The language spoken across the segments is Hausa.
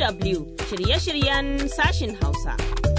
DW shirye-shiryen sashin Hausa.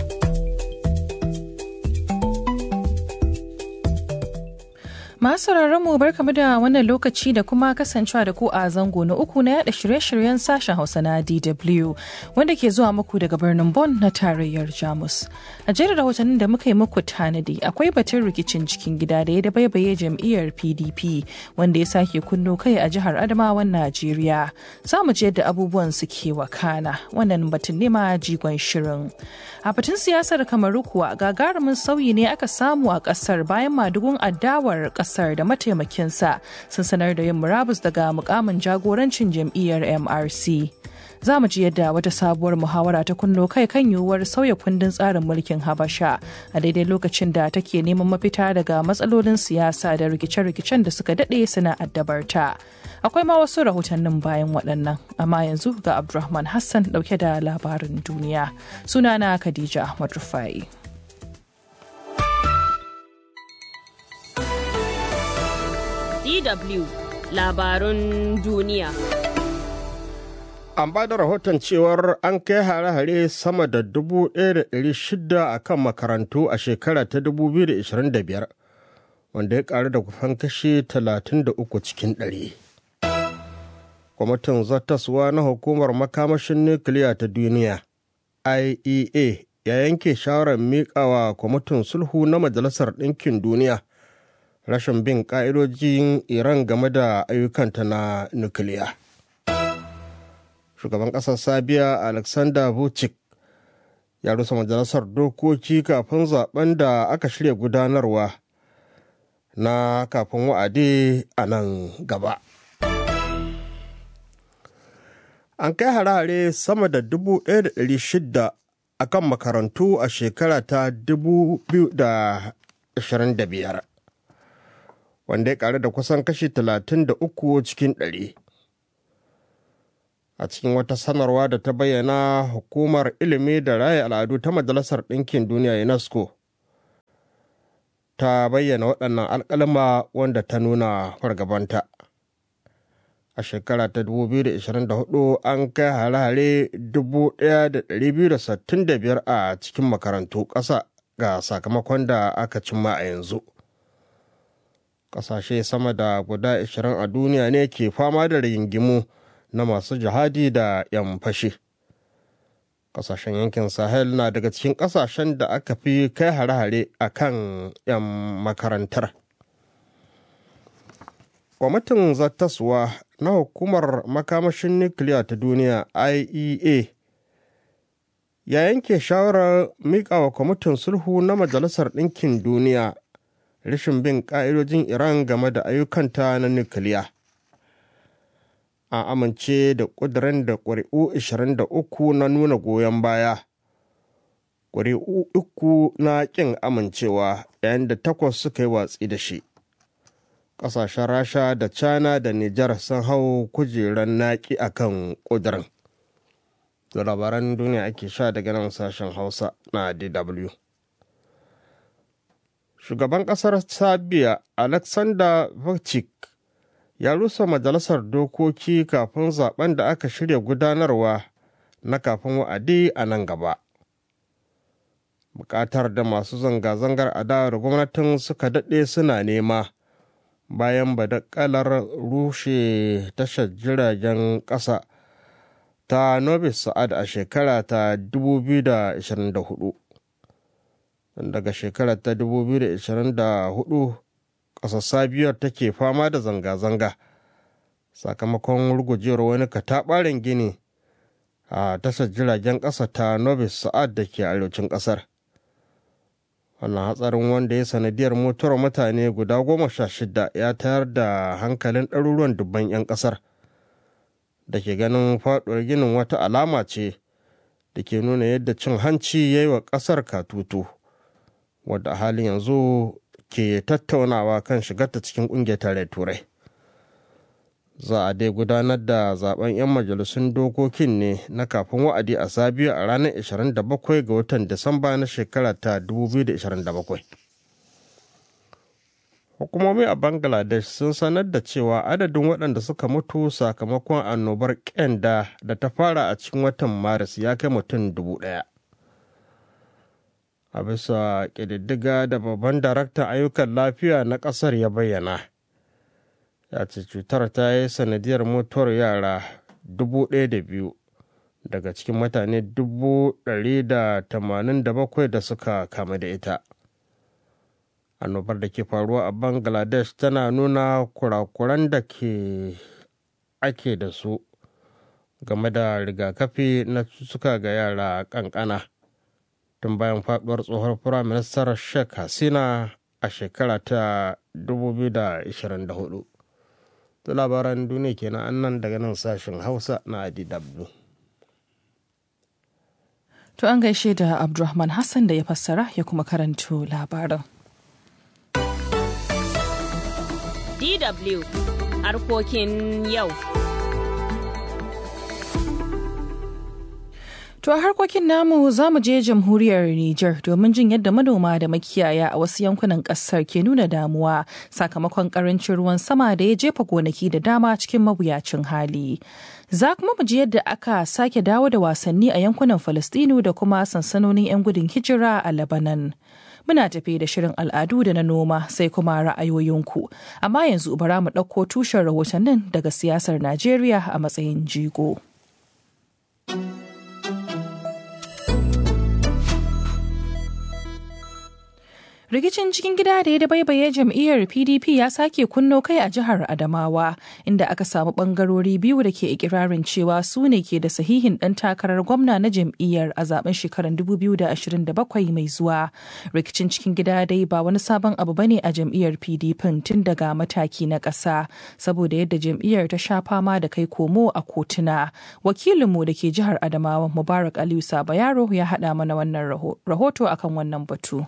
Masu mu barkamu da wannan lokaci da kuma kasancewa da ku a zango na uku na yada shirye-shiryen sashen Hausa na DW wanda ke zuwa muku daga birnin Bonn na tarayyar Jamus. A jerin rahotannin da muka yi muku tanadi akwai batun rikicin cikin gida da ya dabaibaye jam'iyyar PDP wanda ya sake kunno kai a jihar Adamawan Najeriya. Za mu je yadda abubuwan suke wakana. Wannan batun ne ma jigon shirin. A batun siyasar Kamaru kuwa gagarumin sauyi ne aka samu a kasar bayan madugun adawar kasar da mataimakinsa sun sanar da yin murabus daga mukamin jagorancin jam'iyyar MRC. Za mu ji yadda wata sabuwar muhawara ta kunno kai kan yiwuwar sauya kundin tsarin mulkin Habasha a daidai lokacin da take neman mafita daga matsalolin siyasa da rikice-rikicen da suka daɗe suna addabarta. Akwai ma wasu rahotannin bayan waɗannan, amma yanzu ga Abdulrahman Hassan ɗauke da labarin duniya. Sunana Khadija Ahmad Rufai. DW labarun duniya. An ba da rahoton cewar an kai hare-hare sama da 1,600 a kan makarantu a shekara ta 2025, wanda ya ƙaru da kusan kashi 33 cikin 100. Kwamitin zartaswa na hukumar makamashin nukiliya ta duniya, IAEA, ya yanke shawarar miƙawa kwamitin sulhu na Majalisar Ɗinkin Duniya rashin bin ƙa'idojin Iran game da ayyukanta na nukiliya. Shugaban ƙasar Sabiya Alexander Vucic ya rusa majalisar dokoki kafin zaben da aka shirya gudanarwa na kafin wa'adi a nan gaba. An kai hare-hare sama da 1,600 a kan makarantu a shekara ta 2025. wanda ya ƙaru da kusan kashi 33 cikin 100. A cikin wata sanarwa da ta bayyana, hukumar ilimi da raya al'adu ta Majalisar Ɗinkin Duniya UNESCO ta bayyana waɗannan alƙalma wanda ta nuna fargabanta. A shekara ta 2024 an kai hare-hare 1,265 a cikin makarantu ƙasa ga sakamakon da aka cimma a yanzu. Ƙasashe sama da guda 20 a duniya ne ke fama da rigingimu na masu jihadi da 'yan fashi. Ƙasashen yankin Sahel na daga cikin ƙasashen da aka fi kai hare-hare a kan 'yan makarantar. Kwamitin zattaswa na hukumar makamashin nukiliya ta duniya IAEA ya yanke shawarar miƙawa kwamitin sulhu na Majalisar Ɗinkin Duniya rashin bin ƙa'idojin Iran game da ayyukanta na nukiliya. An amince da ƙudurin da ƙuri'u 23 na nuna goyon baya, ƙuri'u 3 na ƙin amincewa, yayin da 8 suka yi watsi da shi. Ƙasashen Rasha da China da Nijar sun hau kujerar naƙi a kan ƙudurin. Da labaran duniya ake sha daga nan sashen Hausa na DW. Shugaban ƙasar Sabiya Alexander Vucic ya rusa majalisar dokoki kafin zaben da aka shirya gudanarwa na kafin wa'adi a nan gaba. Bukatar da masu zanga-zangar adawar gwamnatin suka daɗe suna nema bayan badakalar rushe tashar jiragen ƙasa ta Novi Sa'ad a shekara ta 2024. Daga shekarar ta 2024 ƙasar Sabiyar take fama da zanga-zanga sakamakon rugujewar wani kataɓaren gini a tashar jiragen ƙasa ta Novi Sa'ad da ke arewacin ƙasar. Wannan hatsarin, wanda ya sanadiyar mutuwar mutane guda 16, ya tayar da hankalin ɗaruruwan dubban 'yan ƙasar da ke ganin faɗuwar ginin wata alama ce da ke nuna yadda cin hanci ya yi wa ƙasar katutu, wadda a halin yanzu ke tattaunawa kan shigarta cikin ƙungiyar tarayyar Turai. Za a dai gudanar da zaben 'yan majalisun dokokin ne na kafin wa'adi a Sabiya a ranar 27 ga watan Disamba na shekara ta 2027. Hukumomi a Bangladesh sun sanar da cewa adadin waɗanda suka mutu sakamakon annobar ƙyanda da ta fara a cikin watan Maris ya kai mutum 1,000. A bisa ƙididdiga da babban daraktan ayyukan lafiya na ƙasar ya bayyana, ya ce cutar ta yi sanadiyar mutuwar yara 1,200 daga cikin mutane 187,000 da suka kamu da ita. Annobar da ke faruwa a Bangladesh tana nuna kurakuran da ake da su game da rigakafi na cututtuka ga yara kankana tun bayan faduwar tsohon firaministar Sheikh Hasina a shekara ta 2024. To labaran duniya kenan annan daga nan sashen Hausa na DW. To an gaishe da Abdulrahman Hassan da ya fassara ya kuma karanto labarin. DW harkokin yau. To a harkokin namu za mu je jamhuriyar Nijar domin jin yadda manoma da makiyaya a wasu yankunan kasar ke nuna damuwa sakamakon karancin ruwan sama da ya jefa gonaki da dama cikin mawuyacin hali. Za kuma mu ji yadda aka sake dawo da wasanni a yankunan Falastinu da kuma sansanonin 'yan gudun hijira a Lebanon. Muna tafe da shirin al'adu da na noma sai kuma ra'ayoyinku. Amma yanzu bara mu ɗauko tushen rahotannin daga siyasar Najeriya a matsayin jigo. Rikicin cikin gida da ya dabaibaye jam'iyyar PDP ya sake kunno kai a jihar Adamawa, inda aka samu bangarori biyu da ke ikirarin cewa su ne ke da sahihin ɗan takarar gwamna na jam'iyyar a zaben shekarar 2027 mai zuwa. Rikicin cikin gida dai ba wani sabon abu bane a jam'iyyar PDP tun daga mataki na ƙasa, saboda yadda jam'iyyar ta sha fama da kai komo a kotuna. Wakilinmu da ke jihar Adamawa Mubarak Aliyu Sabayaro ya haɗa mana wannan rahoto akan wannan batu.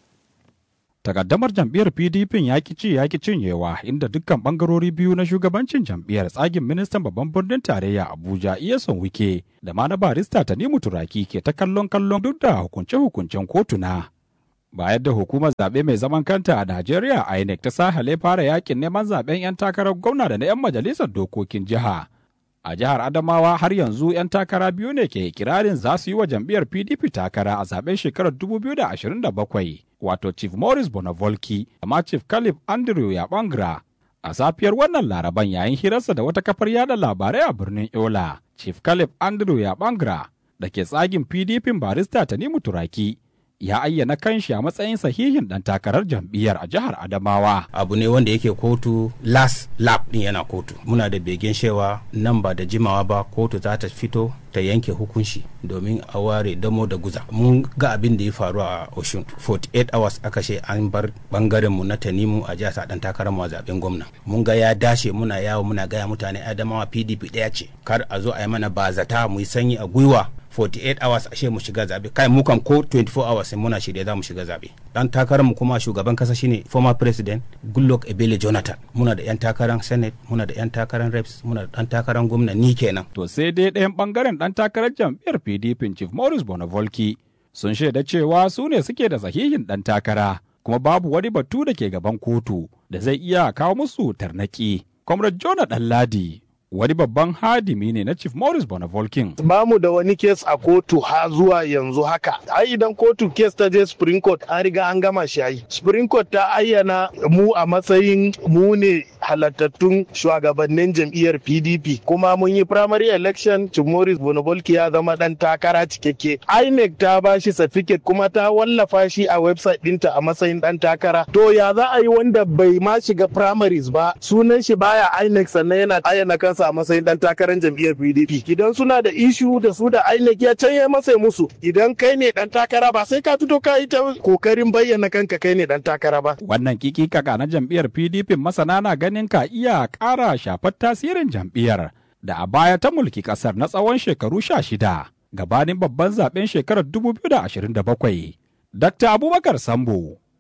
Takaddamar jam'iyyar PDP ya ki cinyewa inda dukkan bangarori biyu na shugabancin jam'iyyar tsagin ministan babban birnin tarayya Abuja Iyason Wike da ma na barista Tanimu Turaki ke ta kallon duk da hukunce-hukuncen kotuna. Bayan da hukumar zaɓe mai zaman kanta a Najeriya INEC ta sahale fara yakin neman zaɓen 'yan takarar gwamna da na 'yan majalisar dokokin jiha. A jihar Adamawa har yanzu 'yan takara biyu ne ke kirarin za su yi wa jam'iyyar PDP takara a zaben shekarar 2027, wato Chief Morris Bonavolki da ma Chief Caleb Andrew Yabangra. A safiyar wannan laraban yayin hirarsa da wata kafar yada labarai a birnin Yola, Chief Caleb Andrew Yabangra da ke tsagin PDP barista Tanimu Turaki ya ayyana kanshi a matsayin sahihin dan takarar jam'iyyar a jihar Adamawa. Abu ne wanda yake kotu last lap din yana kotu. Muna da begen shewa nan ba da jimawa ba kotu za ta fito ta yanke hukunci domin a ware damo da guza. Mun ga abin da ya faru a Oshun. 48 hours aka ce an bar bangaren mu na Tanimu a jihar dan takarar mu a zaben gwamna. Mun ga ya dashe muna yawo muna gaya mutane Adamawa PDP daya ce. Kar a zo a yi mana bazata mu yi sanyi a gwiwa 48 hours ashe mu shiga zabe kai mu kan ko 24 hours sai muna shirye za mu shiga zabe. Dan takarar mu kuma shugaban kasa shine former president Goodluck Ebele Jonathan. Muna da yan takarar senate, muna da yan takarar reps, muna da dan takarar gwamna ni kenan. To sai dai ɗayan bangaren dan takarar jam'iyyar PDP Chief Morris Bonavolki sun shaida cewa su ne suke da sahihin dan takara kuma babu wani batu da ke gaban kotu da zai iya kawo musu tarnaki. Comrade Jonah Ɗanladi wani babban hadimi ne na Chief Morris Bonavolkin. Ba mu da wani kes a kotu ha zuwa yanzu haka. Ai idan kotu kes ta je Supreme Court an riga an gama shi ai. Supreme Court ta ayyana mu a matsayin mu ne halattattun shugabannin jam'iyyar PDP kuma mun yi primary election Chief Morris Bonavolki ya zama dan takara cikakke. INEC ta ba shi certificate kuma ta wallafa shi a website dinta a matsayin dan takara. To ya za a yi wanda bai ma shiga primaries ba sunan shi baya INEC sannan yana ayyana kansa a matsayin dan takarar jam'iyyar PDP. Idan suna da issue da su da INEC ya canye masa musu. Idan kai ne dan takara ba sai ka fito ka yi ta kokarin bayyana kanka kai ne dan takara ba. Wannan kikikaka na jam'iyyar PDP masana na ganin ka iya ƙara shafar tasirin jam'iyyar da a baya ta mulki ƙasar na tsawon shekaru 16 gabanin babban zaben shekarar 2027. Dr. Abubakar Sambo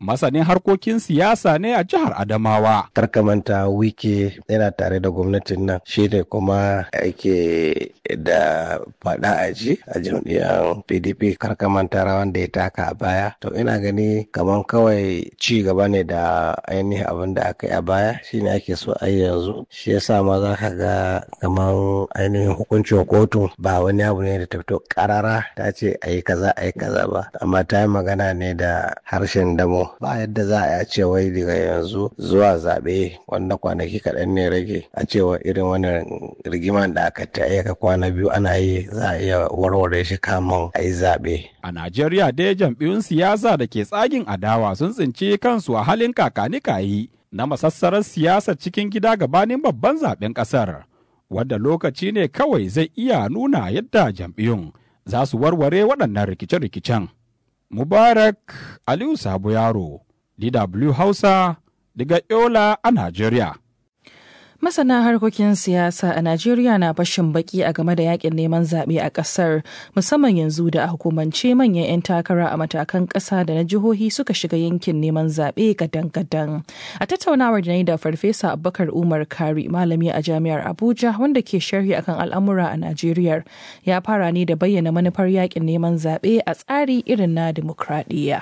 masanin harkokin siyasa ne a jihar Adamawa. Karkamanta Wike yana tare da gwamnatin nan shi ne kuma yake da faɗa aji a jam'iyyar PDP. Karkamanta rawan da ya taka a baya. To ina gani kamar kawai ci gaba ne da ainihin abin da aka yi a baya shine ake so a yanzu. Shi yasa ma za ka ga kamar ainihin hukuncin kotu ba wani abu ne da ta fito karara ta ce a yi kaza ba, amma ta yi magana ne da harshen damo. Ba yadda za a ce wai daga yanzu zuwa zaɓe wanda kwanaki kaɗan ne rage a cewa irin wannan rigiman da aka ta kwana biyu ana yi za a iya warware shi kamun a yi zaɓe. A Najeriya dai jam'iyyun siyasa da ke tsagin adawa sun tsinci kansu a halin kakanikayi na masassarar siyasar cikin gida gabanin babban zaɓen ƙasar, wadda lokaci ne kawai zai iya nuna yadda jam'iyyun za su warware waɗannan rikice-rikicen. Mubarak Aliyu Sabo Yaro, DW Hausa, daga Yola a Najeriya. Masana harkokin siyasa a Najeriya na bashin baki a game da yakin neman zaɓe a ƙasar, musamman yanzu da a hukumance manyan 'yan takara a matakan ƙasa da na jihohi suka shiga yankin neman zaɓe gadan-gadan. A tattaunawar da na yi da Farfesa Abubakar Umar Kari, malami a Jami'ar Abuja wanda ke sharhi akan al'amura a Najeriya, ya fara ne da bayyana manufar yakin neman zaɓe a tsari irin na dimokuraɗiyya.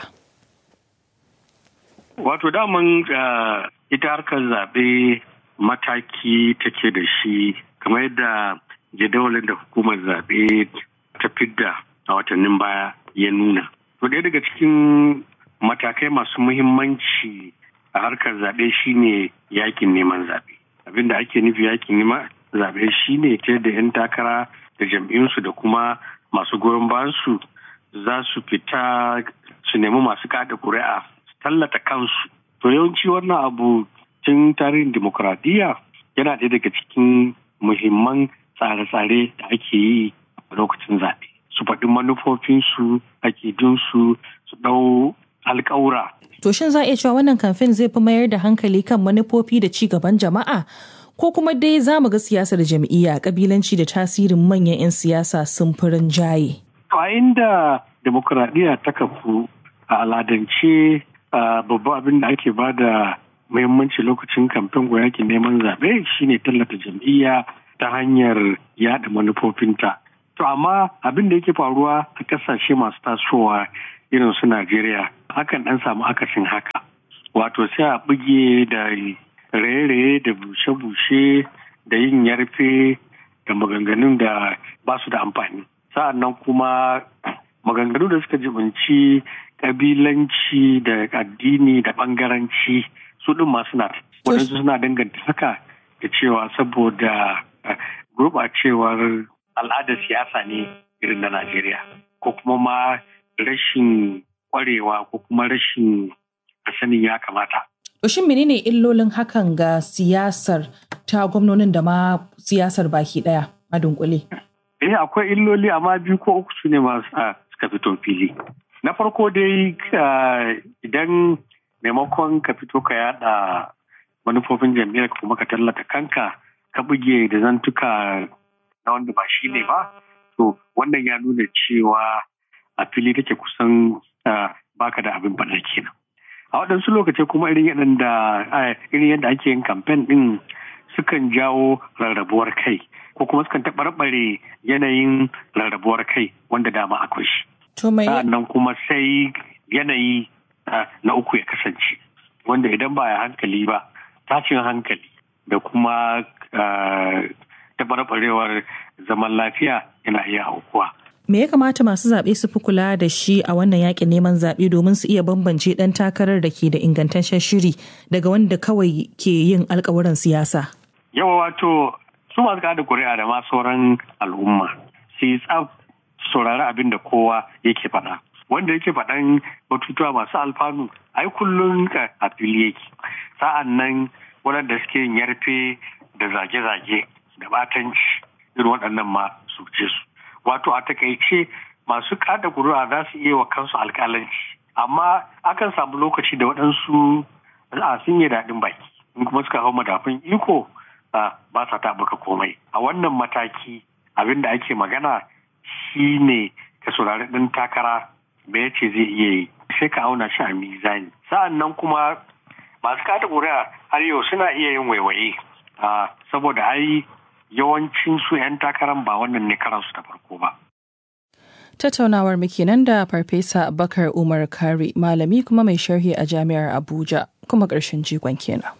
Wato daman ita harkar zaɓe mataki take da shi kamar yadda jadawalin da hukumar zaɓe ta fidda a watannin baya ya nuna. To ɗaya daga cikin matakai masu muhimmanci a harkar zaɓe shine yakin neman zaɓe. Abinda ake nufi yakin neman zaɓe shine ta yadda 'yan takara da jam'iyyunsu da kuma masu goyon bayansu za su fita su nemi masu kada ƙuri'a su tallata kansu. To yawanci wannan abu tun tarihin dimokuraɗiyya yana ɗaya daga cikin muhimman tsare-tsare da ake yi a lokacin zaɓe. Su faɗi manufofinsu, akidunsu, su ɗau alƙawura. To shin za a iya cewa wannan kamfen zai fi mayar da hankali kan manufofi da ci gaban jama'a? Ko kuma dai za mu ga siyasar jam'iyya, ƙabilanci da tasirin manyan 'yan siyasa sun fi rinjaye? A inda dimokuraɗiyya ta kafu a aladance babban abin da ake ba da muhimmanci lokacin kamfen ko yakin neman zaɓe shine tallata jam'iyya ta hanyar yada manufofinta. To amma abin da yake faruwa a ƙasashe masu tasowa irin su Najeriya hakan ɗan samu akasin haka. Wato sai a buge da raye-raye da bushe-bushe da yin yarfe da maganganun da ba su da amfani. Sa'an nan kuma maganganu da suka jibinci ƙabilanci da addini da ɓangaranci su ɗin ma suna waɗansu suna danganta haka da cewa saboda gurɓacewar al'adar siyasa ne irin na Najeriya ko kuma ma rashin ƙwarewa ko kuma rashin sanin ya kamata. To shin menene illolin hakan ga siyasar ta gwamnonin da ma siyasar baki ɗaya a dunkule? Akwai illoli amma biyu ko uku su ne masu suka fito fili. Na farko dai idan maimakon ka fito ka yada manufofin jam'iyyar ka kuma ka tallata kanka ka buge da zantuka na wanda ba shi ne ba, to wannan ya nuna cewa a fili take kusan baka da abin faɗa kenan. A waɗansu lokacin kuma irin yadda ake yin kamfen ɗin sukan jawo rarrabuwar kai ko kuma sukan taɓarɓare yanayin rarrabuwar kai wanda dama akwai shi. Sa'annan kuma sai yanayi na uku ya kasance wanda idan ba ya hankali ba tashin hankali da kuma taɓarɓarewar zaman lafiya yana iya aukuwa. Me ya kamata masu zaɓe su fi kula da shi a wannan yakin neman zaɓe domin su iya bambance ɗan takarar da ke da ingantaccen shiri daga wanda kawai ke yin alkawuran siyasa? Yawa wato su masu kada kuri'a da ma sauran al'umma su yi saurari abin da kowa yake faɗa. Wanda yake faɗan batutuwa masu alfanu ai kullum a fili yake. Sa'an nan waɗanda suke yin yarfe da zage-zage da batanci irin waɗannan ma su ce su. Wato a takaice masu kada kuri'a za su iya wa kansu alƙalanci. Amma akan samu lokaci da waɗansu sun yi daɗin baki. In kuma suka hau madafun iko ba sa taɓuka komai. A wannan mataki abin da ake magana shi ne ka saurari ɗin takara me ya ce zai iya yi sai ka auna shi a mizani. Sa'an nan kuma masu kada ƙuri'a har yau suna iya yin waiwaye saboda ai yawancin su 'yan takarar ba wannan ne karansu ta farko ba. Tattaunawar muke nan da Farfesa Bakar Umar Kari, malami kuma mai sharhi a Jami'ar Abuja, kuma ƙarshen jigon kenan.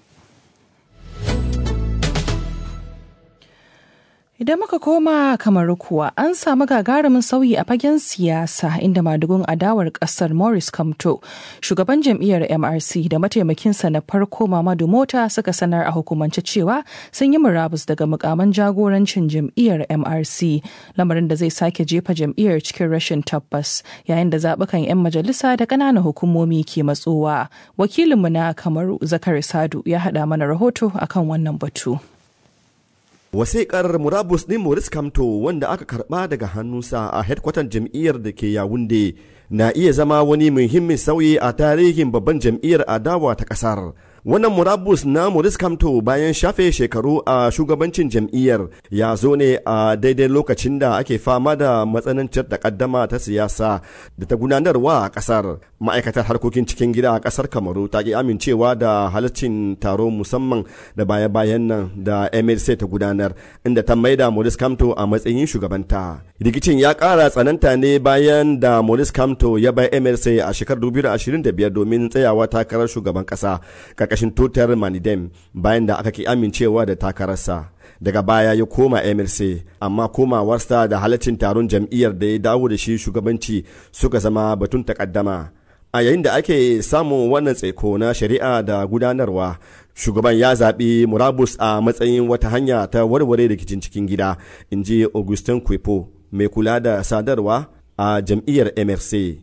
Idan muka koma Kamaru kuwa an samu gagarumin sauyi a fagen siyasa inda madugun adawar kasar Maurice Kamto, shugaban jam'iyyar MRC da mataimakinsa na farko Mamadu Mota suka sanar a hukumance cewa sun yi murabus daga mukaman jagorancin jam'iyyar MRC, lamarin da zai sake jefa jam'iyyar cikin rashin tabbas yayin da zaɓukan 'yan majalisa da ƙananan hukumomi ke matsowa. Wakilinmu na Kamaru Zakari Sadu ya haɗa mana rahoto akan wannan batu. Wasiƙar murabus ɗin Maurice Kamto wanda aka karɓa daga hannunsa a hedkwatan jam'iyyar da ke Yawunde na iya zama wani muhimmin sauyi a tarihin babban jam'iyyar adawa ta ƙasar. Wannan murabus na Maurice Kamto bayan shafe shekaru a shugabancin jam'iyyar ya zo ne a daidai lokacin da ake fama da matsananciyar takaddama ta siyasa da ta gudanarwa a kasar. Ma'aikatar harkokin cikin gida a kasar Kamaru ta ki amincewa da halaccin taro musamman da baya-bayan nan da MLC ta gudanar, inda ta maida Maurice Kamto a matsayin shugabanta. Rikicin ya ƙara tsananta ne bayan da Maurice Kamto ya bai MLC a shekarar 2025 domin tsayawa takarar shugaban ƙasa karkashin tutar Manidem bayan da aka ki amincewa da takararsa. Daga baya ya koma MLC, amma komawarsa da halaccin taron jam'iyyar da ya dawo da shi shugabanci suka zama batun takaddama. A yayin da ake samun wannan tsaiko na shari'a da gudanarwa, shugaban ya zaɓi murabus a matsayin wata hanya ta warware rikicin cikin gida, in ji Augustin Kwepo, mai kula da sadarwa a jam'iyyar MRC.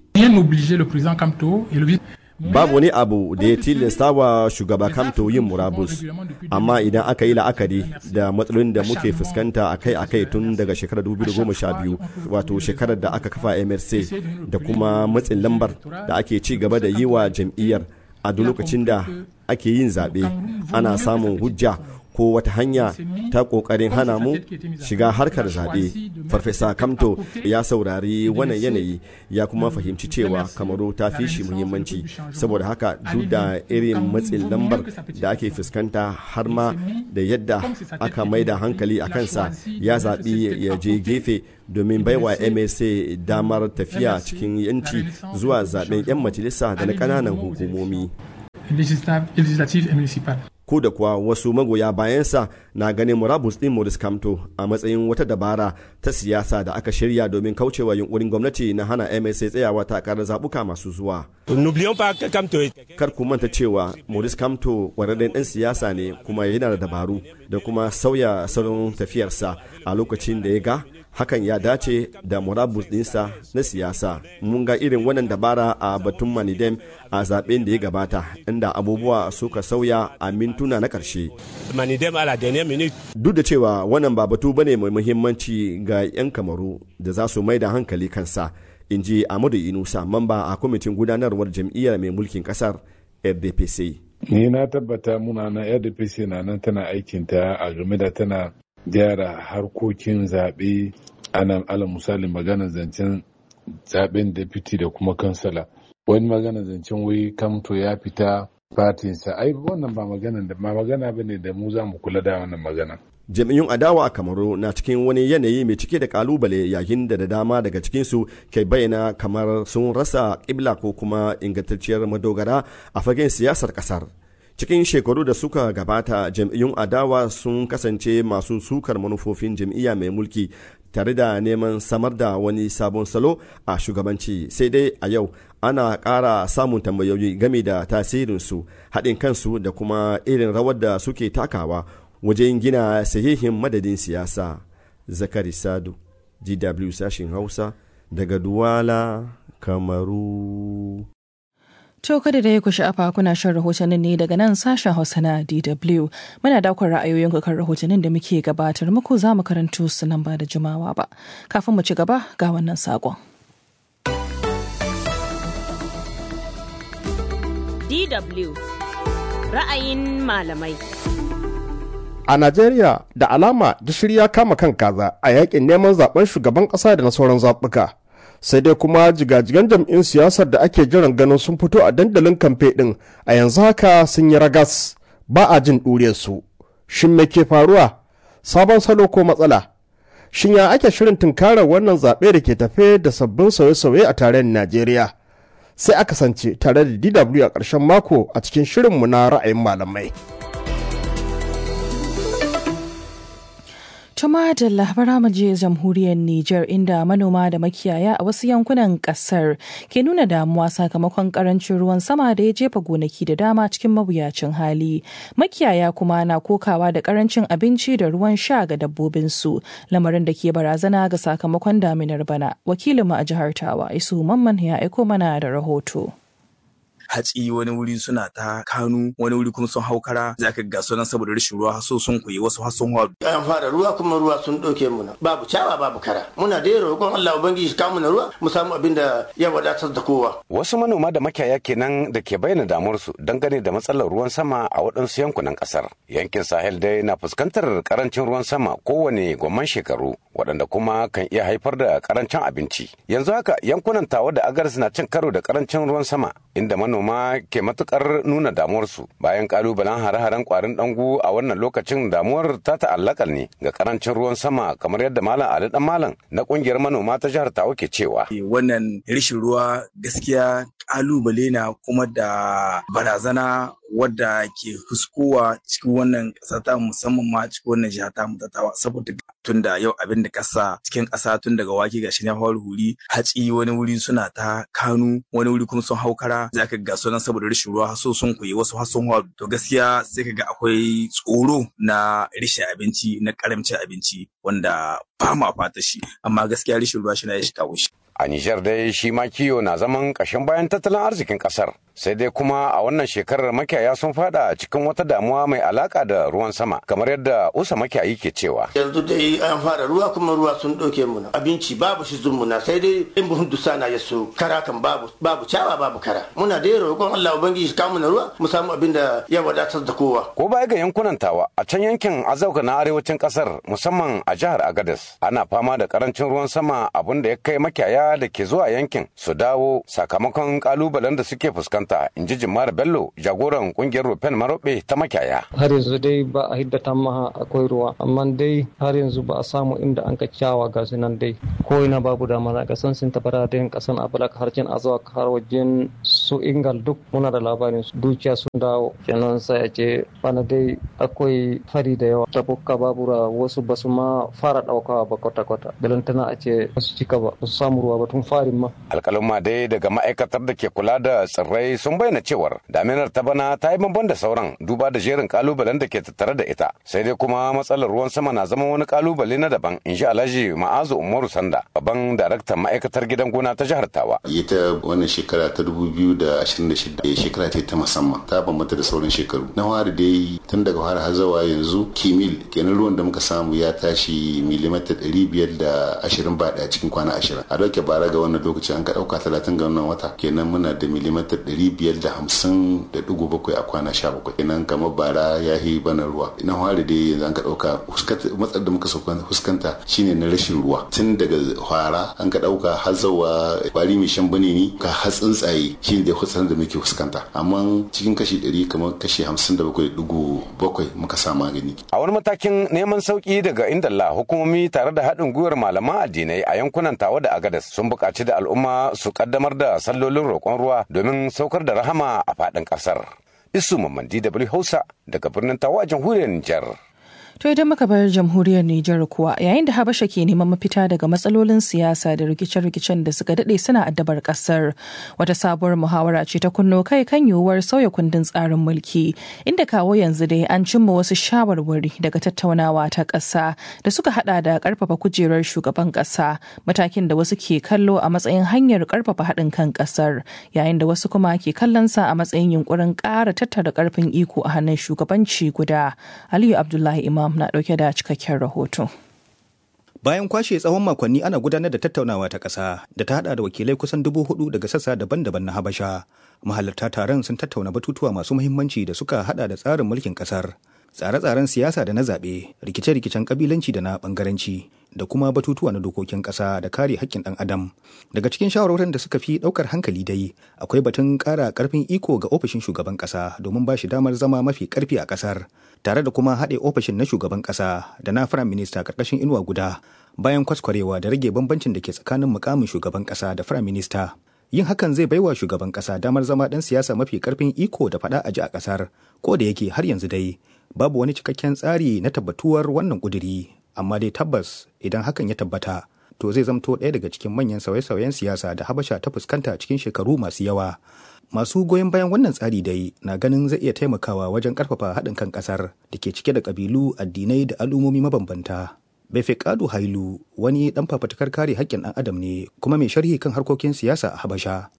Babu wani abu da ya tilasta wa shugaba Kamto yin murabus, amma idan aka yi la'akari da matsalolin da muke fuskanta akai-akai tun daga shekarar 2012, wato shekarar da aka kafa MRC, da kuma matsin lambar da ake ci gaba da yi wa jam'iyyar a duk lokacin da ake yin zaɓe, ana samun hujja ko wata hanya ta ƙoƙarin hana mu shiga harkar zaɓe. Farfesa Kamto ya saurari wannan yanayi ya kuma fahimci cewa Kamaru ta fi shi muhimmanci, saboda haka duk da irin matsin lambar da ake fuskanta har ma da yadda aka maida hankali a kansa, ya zaɓi ya je gefe domin baiwa MSA damar tafiya cikin yanci zuwa zaɓen 'yan majalisa da na ƙananan hukumomi. Ko da kuwa wasu magoya bayansa na ganin murabus ɗin Maurice Kamto a matsayin wata dabara ta siyasa da aka shirya domin kaucewa yunkurin gwamnati na hana MSA tsayawa takarar zaɓuka masu zuwa. Kar ku manta cewa Maurice Kamto ƙwararren ɗan siyasa ne kuma yana da dabaru da kuma sauya salon tafiyarsa a lokacin da ya ga hakan ya dace da murabus ɗinsa na siyasa. Mun ga irin wannan dabara a batun Manidem a zaben da ya gabata, inda abubuwa suka sauya a mintuna na ƙarshe. Duk da cewa wannan ba batu bane mai muhimmanci ga 'yan Kamaru da za su mai da hankali kansa, in ji Amadu Inusa, mamba a kwamitin gudanarwar jam'iyyar mai mulkin ƙasar RDPC. Ni na tabbata muna na RDPC na nan tana aikinta a game da tana gyara harkokin zaɓe a nan, ala misali magana zancen zaɓen deputy da kuma kansala. Wani magana zancen wai Kamto ya fita fatinsa, ai wannan ba magana ba ne da mu za mu kula da wannan magana. Jami'un adawa a Kamaru na cikin wani yanayi mai cike da kalubale, yayin da dama daga cikinsu ke bayyana kamar sun rasa ƙibla ko kuma ingantacciyar madogara a fagen siyasar ƙasar. Cikin shekaru da suka gabata, jam'iyyun adawa sun kasance masu sukar manufofin jam'iyya mai mulki tare da neman samar da wani sabon salo a shugabanci. Sai dai a yau ana ƙara samun tambayoyi game da tasirinsu, haɗin kansu da kuma irin rawar da suke takawa wajen gina sahihin madadin siyasa. Zakari Sadu, DW sashin Hausa, daga Duwala, Kamaru. To kada da ya ku sha'afa kuna shan rahotannin ne daga nan sashen Hausa na DW. Muna daukar ra'ayoyinku kan rahotannin da muke gabatar muku, za mu karanto su nan ba da jimawa ba. Kafin mu ci gaba ga wannan saƙon. DW ra'ayin malamai. A Najeriya da alama gishiri ya kama kan kaza a yakin neman zaben shugaban ƙasa da na sauran zaɓuka. sai dai kuma jigajigan jam'in siyasar da ake jiran ganin sun fito a dandalin kamfe ɗin a yanzu haka sun yi ragas ba a jin ɗuriyarsu. Shin me ke faruwa? Sabon salo ko matsala? Shin ya ake shirin tunkarar wannan zaɓe da ke tafe da sabbin sauye-sauye a tarayyar Najeriya? Sai aka kasance tare da DW a ƙarshen mako a cikin shirinmu na ra'ayin malamai. Tuma da labara mu je jamhuriyar Nijar inda manoma da makiyaya a wasu yankunan kasar ke nuna damuwa sakamakon karancin ruwan sama da ya jefa gonaki da dama cikin mawuyacin hali. Makiyaya kuma na kokawa da karancin abinci da ruwan sha ga dabbobinsu, lamarin da ke barazana ga sakamakon daminar bana. Wakilinmu a jihar Tawa, Isu Mamman ya aiko mana da rahoto. Hatsi wani wuri suna ta kanu, wani wuri kuma sun haukara, za ka ga sunan saboda rashin ruwa haso sun kuyi wasu hason hadu. An fara ruwa kuma ruwa sun ɗauke muna, babu cawa babu kara. Muna da roƙon Allah Ubangiji ka muna ruwa mu samu abin da ya wadatar da kowa. Wasu manoma da makiyaya kenan da ke bayyana damuwarsu dangane da matsalar ruwan sama a waɗansu yankunan ƙasar. Yankin Sahel dai na fuskantar ƙarancin ruwan sama kowane gwamman shekaru, waɗanda kuma kan iya haifar da ƙarancin abinci. Yanzu haka yankunan Tawa da Agadez na cin karo da ƙarancin ruwan sama, inda manoma ke matukar nuna damuwarsu bayan kalubalen hare-haren kwarin dangu a wannan lokacin. Damuwar ta ta'allaka ne ga karancin ruwan sama, kamar yadda Malam Ali Dan Malam na kungiyar manoma ta jihar Tawa ke cewa. Wannan rashin ruwa gaskiya kalubale na kuma da barazana wadda ke fuskowa cikin wannan ƙasa ta musamman ma cikin wannan jiha ta Tawa, saboda tun da yau abin da ƙasa cikin ƙasa tun daga wake gashi na fara huri, hatsi wani wuri suna ta kanu, wani wuri kuma sun haukara, za ka ga sunan saboda rashin ruwa haso sun kuyi wasu hason hadu. To gaskiya sai ka ga akwai tsoro na rashin abinci, na karamcin abinci wanda ba ma fata shi, amma gaskiya rashin ruwa shi na ya shi kawo shi. A Nijar dai shi ma kiyo na zaman ƙashin bayan tattalin arzikin ƙasar, sai dai kuma a wannan shekarar makiyaya sun fada cikin wata damuwa mai alaka da ruwan sama, kamar yadda Usa makiyayi ke cewa. Yanzu dai an fara ruwa kuma ruwa sun ɗauke muna, abinci babu shi muna, sai dai in buhun dusa na yaso, kara kan babu cawa babu kara. Muna da roƙon Allah Ubangiji ka muna ruwa mu samu abin da ya wadatar da kowa. Ko baya ga yankunan Tawa, a can yankin Azauka na arewacin ƙasar, musamman a jihar Agadez, ana fama da ƙarancin ruwan sama, abin da ya kai makiyaya da ke zuwa yankin su dawo sakamakon kalubalen da suke fuskanta, in ji Jimar Bello, jagoran kungiyar Rufen Marobe ta makiyaya. Har yanzu dai ba a hiddata maha akwai ruwa, amma dai har yanzu ba a samu inda an ka kyawa ga nan dai ko ina babu damana. Kasan sun tabara da kasan Abalak har jin azuwa har wajen su Ingal duk muna da labarin su, dukiya sun dawo kenan. Sai a ce bana dai akwai fari da yawa, tabukka babura wasu basu ma fara daukawa ba kwata-kwata, balantana a ce basu cika ba, basu samu ruwa batun farin ma. Alƙaluma dai daga ma'aikatar da ke kula da tsirrai sun bayyana cewar daminar ta bana ta yi bamban da sauran, duba da jerin kalubalen da ke tattare da ita. Sai dai kuma matsalar ruwan sama na zama wani kalubale na daban, in ji Alhaji Ma'azu Umaru Sanda, babban daraktan ma'aikatar gidan gona ta jihar Tawa. Ita wannan shekara ta 2026 shekara ce ta musamman, ta bambanta da sauran shekaru. Na fari dai tun daga fara har zuwa yanzu kimil kenan ruwan da muka samu ya tashi milimita 520 ba daya cikin kwana 20. A dauke bara ga wannan lokaci an ka dauka 30 ga wannan wata kenan muna da milimita 550.7 a kwana 17, kenan kamar bara ya yi bana ruwa. Ina fari dai yanzu an ka dauka matsar da muka fuskanta shine na rashin ruwa, tun daga fara an ka dauka har zuwa kwari mai shan bane ni ka har tsuntsaye shine da kusan da muke fuskanta, amma cikin kashi 100 kamar kashi 57.7 muka sa magani. A wani matakin neman sauki daga Indalla, hukumomi tare da haɗin gwiwar malaman addinai a yankunan Tawa da Agadez sun buƙaci da al'umma su kaddamar da sallolin roƙon ruwa domin saukar da rahama a faɗin ƙasar. Isu Mamman DW Hausa daga birnin Tawa a jamhuriyar Nijar. To idan muka bar jamhuriyar Nijar kuwa, yayin da Habasha ke neman mafita daga matsalolin siyasa da rikice-rikicen da suka dade suna addabar kasar, wata sabuwar muhawara ce ta kunno kai kan yiwuwar sauya kundin tsarin mulki, inda kawo yanzu dai an cimma wasu shawarwari daga tattaunawa ta ƙasa da suka hada da karfafa kujerar shugaban ƙasa, matakin da wasu ke kallo a matsayin hanyar karfafa haɗin kan ƙasar, yayin da wasu kuma ke kallon sa a matsayin yunkurin ƙara tattara ƙarfin iko a hannun shugabanci guda. Aliyu Abdullahi Imam na dauke da cikakken rahoto. Bayan kwashe tsawon makonni ana gudanar da tattaunawa ta ƙasa da ta hada da wakilai kusan 4,000 daga sassa daban-daban na Habasha, mahalarta taron sun tattauna batutuwa masu muhimmanci da suka hada da tsarin mulkin ƙasar, tsare-tsaren siyasa da na zaɓe, rikice-rikicen ƙabilanci da na ɓangaranci, da kuma batutuwa na dokokin ƙasa da kare haƙƙin ɗan adam. Daga cikin shawarwarin da suka fi ɗaukar hankali dai akwai batun ƙara ƙarfin iko ga ofishin shugaban ƙasa domin ba shi damar zama mafi ƙarfi a ƙasar, tare da kuma haɗe ofishin na shugaban ƙasa da na firayim minista ƙarƙashin inuwa guda, bayan kwaskwarewa da rage bambancin da ke tsakanin mukamin shugaban ƙasa da firayim minista. Yin hakan zai baiwa shugaban ƙasa damar zama ɗan siyasa mafi ƙarfin iko da faɗa a ji a ƙasar, ko da yake har yanzu dai babu wani cikakken tsari na tabbatuwar wannan ƙuduri, amma dai tabbas idan hakan ya tabbata to zai zamto ɗaya daga cikin manyan sauye-sauyen siyasa da Habasha ta fuskanta cikin shekaru masu yawa. Masu goyon bayan wannan tsari dai na ganin zai iya taimakawa wajen ƙarfafa haɗin kan ƙasar da ke cike da ƙabilu, addinai da al'ummomi mabambanta. Befeqadu Hailu wani ɗan fafatakar kare haƙƙin ɗan adam ne kuma mai sharhi kan harkokin siyasa a Habasha.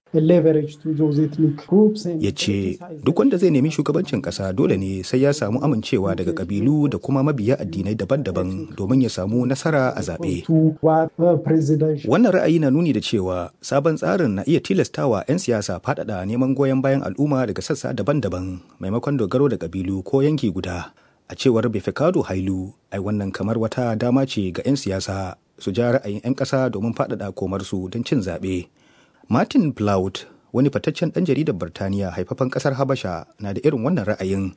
Ya ce duk wanda zai nemi shugabancin ƙasa dole ne sai ya samu amincewa daga ƙabilu da kuma mabiya addinai daban-daban domin ya samu nasara a zaɓe. Wannan ra'ayi na nuni da cewa sabon tsarin na iya tilastawa 'yan siyasa faɗaɗa neman goyon bayan al'umma daga sassa daban-daban maimakon dogaro da ƙabilu ko yanki guda. A cewar Befeqadu Hailu, ai wannan kamar wata dama ce ga 'yan siyasa su ja ra'ayin 'yan ƙasa domin faɗaɗa komarsu don cin zaɓe. Martin Plaut, wani fataccen ɗan jaridar Birtaniya haifafan ƙasar Habasha, na da irin wannan ra'ayin.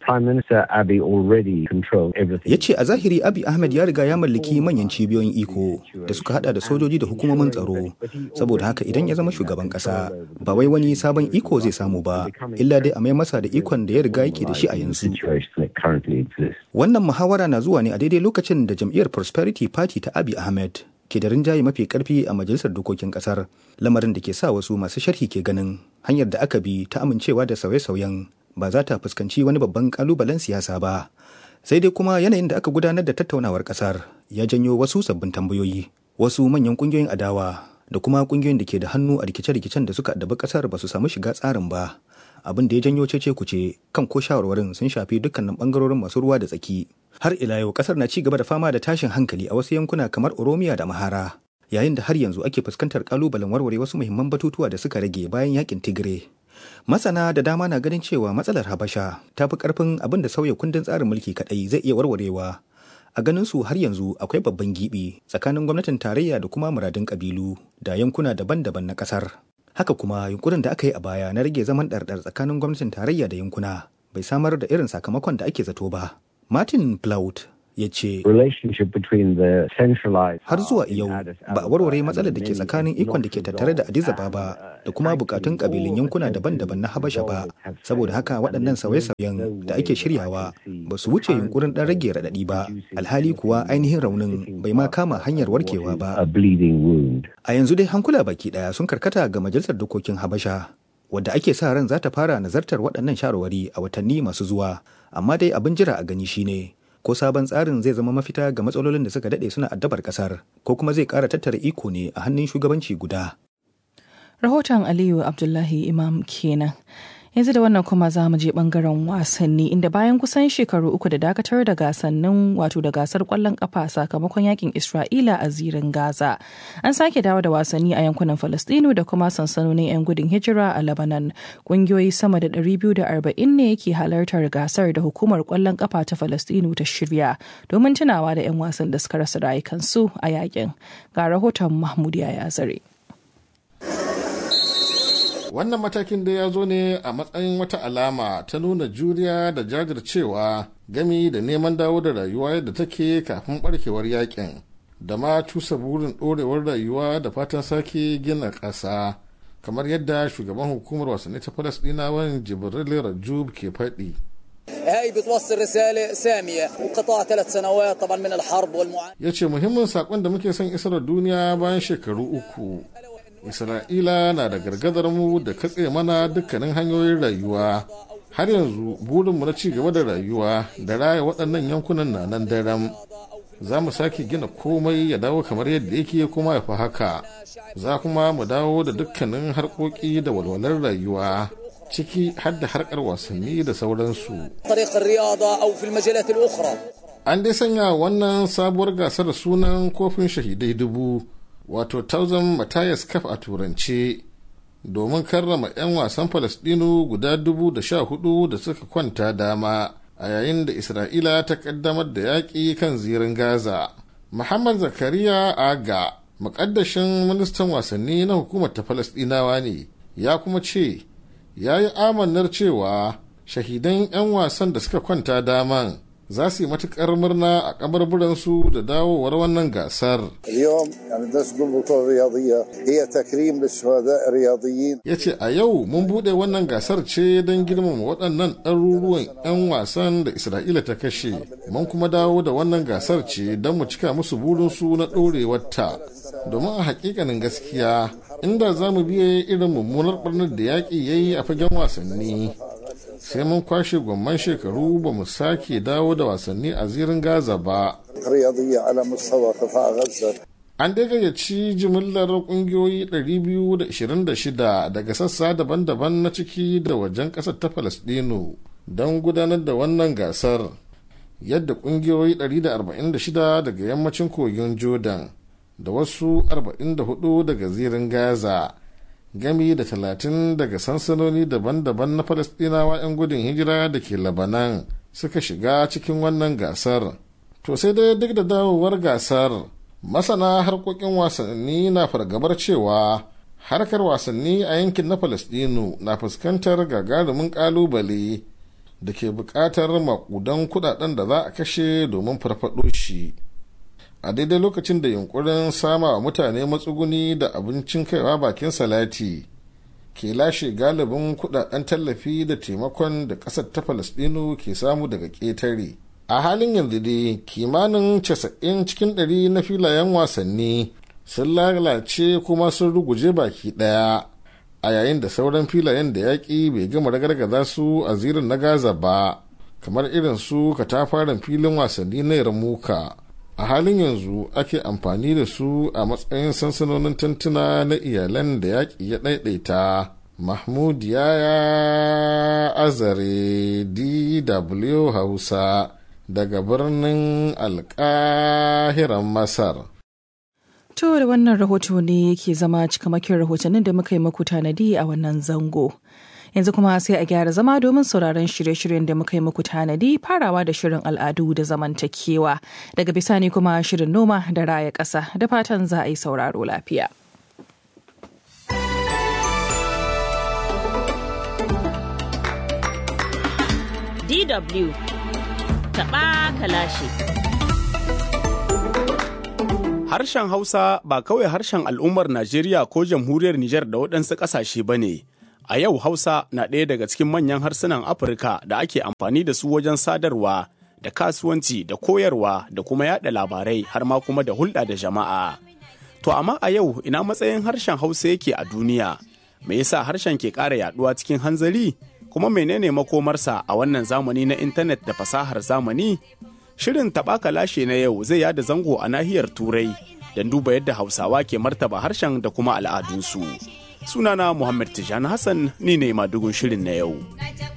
Ya ce a zahiri Abiy Ahmed ya riga ya mallaki manyan cibiyoyin iko da suka hada da sojoji da hukumomin tsaro. Saboda haka idan ya zama shugaban ƙasa, ba wai wani sabon iko zai samu ba, illa dai a mai masa da ikon da ya riga yake da shi a yanzu. Wannan muhawara na zuwa ne a daidai lokacin da jam'iyyar Prosperity Party ta Abiy Ahmed ke da rinjaye mafi karfi a majalisar dokokin kasar, lamarin da ke sa wasu masu sharhi ke ganin hanyar da aka bi ta amincewa da sauye-sauyen ba za ta fuskanci wani babban kalubalen siyasa ba. Sai dai kuma yanayin da aka gudanar da tattaunawar kasar ya janyo wasu sabbin tambayoyi. Wasu manyan kungiyoyin adawa da kuma kungiyoyin da ke da hannu a rikice-rikicen da suka addabi kasar ba su samu shiga tsarin ba, abin da ya janyo cece-kuce kan ko shawarwarin sun shafi dukkanin bangarorin masu ruwa da tsaki. Har ila yau kasar na ci gaba da fama da tashin hankali a wasu yankuna kamar Oromiya da Mahara, yayin da har yanzu ake fuskantar kalubalen warware wasu muhimman batutuwa da suka rage bayan yakin Tigray. Masana da dama na ganin cewa matsalar Habasha ta fi karfin abin da sauya kundin tsarin mulki kadai zai iya warwarewa. A ganin su har yanzu akwai babban gibi tsakanin gwamnatin tarayya da kuma muradun kabilu da yankuna daban-daban na kasar. Haka kuma yunkurin da aka yi a baya na rage zaman ɗarɗar tsakanin gwamnatin tarayya da yankuna bai samar da irin sakamakon da ake zato ba. Martin Plaut ya ce har zuwa yau ba a warware matsalar da ke tsakanin ikon da ke tattare da Addis Ababa da kuma bukatun kabilun yankuna daban-daban na Habasha ba, saboda haka waɗannan sauye-sauyen da ake shiryawa ba su wuce yunkurin ɗan rage raɗaɗi ba, alhali kuwa ainihin raunin bai ma kama hanyar warkewa ba. A yanzu dai hankula baki ɗaya sun karkata ga majalisar dokokin Habasha, wadda ake sa ran za ta fara nazartar waɗannan shawarwari a watanni masu zuwa, amma dai abin jira a gani shine ko sabon tsarin zai zama mafita ga matsalolin da suka daɗe suna addabar ƙasar, ko kuma zai ƙara tattara iko ne a hannun shugabanci guda. Rahoton Aliyu Abdullahi Imam kenan. Yanzu da wannan kuma za mu je bangaren wasanni, inda bayan kusan shekaru uku da dakatar da gasannin wato da gasar kwallon kafa sakamakon yakin Isra'ila a zirin Gaza, an sake dawo da wasanni a yankunan Falastinu da kuma sansanonin 'yan gudun hijira a Lebanon. Kungiyoyi sama da 240 ne ke halartar gasar da hukumar kwallon kafa ta Falastinu ta shirya domin tunawa da 'yan wasan da suka rasa rayukansu a yakin. Ga rahoton Mahmud Yaya Zare. Wannan matakin da ya zo ne a matsayin wata alama ta nuna juriya da jajircewa gami da neman dawo da rayuwa yadda take kafin barkewar yakin, da ma cusa burin ɗorewar rayuwa da fatan sake gina ƙasa, kamar yadda shugaban hukumar wasanni ta Falasɗinawan Jibril Rajub ke faɗi. هاي بتوصل رسالة سامية وقطاع 3 سنوات طبعا من الحرب والمعاناة. yace muhimmin sakon da muke son isar duniya bayan shekaru uku. Isra'ila na da gargadar mu da katse mana dukkanin hanyoyin rayuwa. Har yanzu burinmu na ci gaba da rayuwa da raya waɗannan yankunan na nan daram. Za mu sake gina komai ya dawo kamar yadda yake kuma ya fi haka. Za kuma mu dawo da dukkanin harkoki da walwalar rayuwa, ciki har da harkar wasanni da sauransu. An dai sanya wannan sabuwar gasar sunan kofin shahidai 1000, wato 1000 Matthias Cup a turance, domin karrama 'yan wasan Falasɗinu guda 14,000 da suka kwanta dama a yayin da Isra'ila ta kaddamar da yaƙi kan zirin Gaza. Muhammad Zakariya Aga, muƙaddashin ministan wasanni na hukumar ta Falasɗinawa ne, ya kuma ce ya yi amannar cewa shahidan 'yan wasan da suka kwanta daman za su yi matuƙar murna a kabarburansu da dawowar wannan gasar. Ya ce a yau mun buɗe wannan gasar ce don girmama waɗannan ɗaruruwan 'yan wasan da Isra'ila ta kashe, mun kuma dawo da wannan gasar ce don mu cika musu burinsu na ɗorewarta. Domin a hakikanin gaskiya, inda za mu biye irin mummunar ɓarnar da yaƙi ya yi a fagen wasanni, sai mun kwashe gwamman shekaru ba mu sake dawo da wasanni a zirin Gaza ba. An dai gayyaci jimillar kungiyoyi 226 daga sassa daban-daban na ciki da wajen ƙasar ta Falasɗinu don gudanar da wannan gasar, yadda kungiyoyi 146 daga yammacin kogin Jordan da wasu 44 daga zirin Gaza, gami da 30 daga sansanoni daban-daban na Falasɗinawa 'yan gudun hijira da ke Labanan suka shiga cikin wannan gasar. To sai dai duk da dawowar gasar, masana harkokin wasanni na fargabar cewa harkar wasanni a yankin na Falasɗinu na fuskantar gagarumin ƙalubale da ke buƙatar maƙudan kuɗaɗen da za a kashe domin farfaɗo shi. A daidai lokacin da yunkurin sama wa mutane matsuguni da abincin kaiwa bakin salati ke lashe galibin kudaden tallafi da taimakon da ƙasar ta Falasɗinu ke samu daga ƙetare. A halin yanzu dai kimanin 90 cikin 100 na filayen wasanni sun lalace kuma sun ruguje baki ɗaya, a yayin da sauran filayen da yaƙi bai gama ragargaza su a zirin na Gaza ba, kamar irin su katafaren filin wasanni na Yarmuka. A halin yanzu ake amfani da su a matsayin sansanonin tantuna na iyalan da yaƙi ya ɗaiɗaita. Mahmud Yaya Azare, DW Hausa, daga birnin Alƙahiran Masar. To da wannan rahoto ne yake zama cikamakin rahotannin da muka yi muku tanadi a wannan zango. Yanzu kuma sai a gyara zama domin sauraron shirye-shiryen da muka yi muku tanadi, farawa da shirin al'adu da zamantakewa. Daga bisani kuma shirin noma da raya ƙasa, da fatan za a yi sauraro lafiya. DW taɓa kalashi. Harshen Hausa ba kawai harshen al'ummar Najeriya ko jamhuriyar Nijar da waɗansu ƙasashe ba ne. A yau Hausa na ɗaya daga cikin manyan harsunan Afirka da ake amfani da su wajen sadarwa, da kasuwanci, da koyarwa, da kuma yaɗa labarai har ma kuma da hulɗa da jama'a. To amma a yau ina matsayin harshen Hausa yake a duniya? Me yasa harshen ke ƙara yaɗuwa cikin hanzari? Kuma menene makomarsa a wannan zamani na intanet da fasahar zamani? Shirin taɓa kalashe na yau zai yada zango a nahiyar Turai don duba yadda Hausawa ke martaba harshen da kuma al'adunsu. Sunana Muhammad Tijjani Hassan, ni ne madugun shirin na yau.